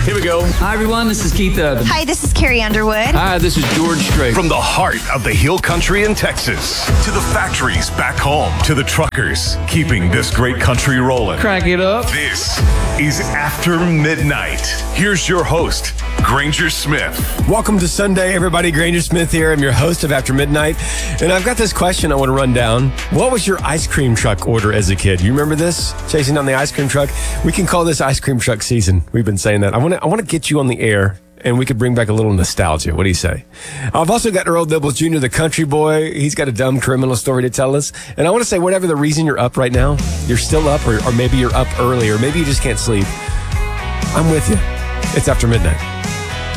Here we go. Hi, everyone. This is Keith Urban. Hi, this is Carrie Underwood. Hi, this is George Strait. From the heart of the Hill Country in Texas to the factories back home to the truckers keeping this great country rolling. Crank it up. This is After Midnight. Here's your host, Granger Smith. Welcome to Sunday, everybody. Granger Smith here. I'm your host of After Midnight. And I've got this question I want to run down. What was your ice cream truck order as a kid? You remember this? Chasing down the ice cream truck? We can call this ice cream truck season. We've been saying that. I want to get you on the air, and we could bring back a little nostalgia. What do you say? I've also got Earl Dibbles Jr., the country boy. He's got a dumb criminal story to tell us. And I want to say, whatever the reason you're up right now, you're still up, or maybe you're up early, or maybe you just can't sleep. I'm with you. It's After Midnight.